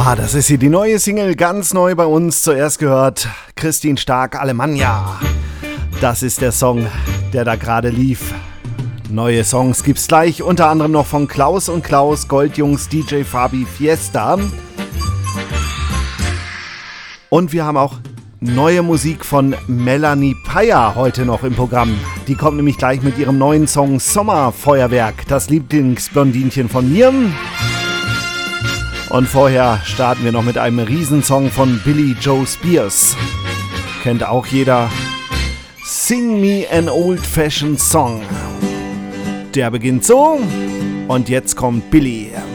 Das ist hier die neue Single, ganz neu bei uns. Zuerst gehört Christine Stark, Alemannia. Das ist der Song, der da gerade lief. Neue Songs gibt's gleich, unter anderem noch von Klaus und Klaus, Goldjungs, DJ Fabi, Fiesta. Und wir haben auch neue Musik von Melanie Peyer heute noch im Programm. Die kommt nämlich gleich mit ihrem neuen Song Sommerfeuerwerk, das Lieblingsblondinchen von mir. Und vorher starten wir noch mit einem Riesensong von Billy Joe Spears. Kennt auch jeder. Sing Me an Old-Fashioned Song. Der beginnt so und jetzt kommt Billy.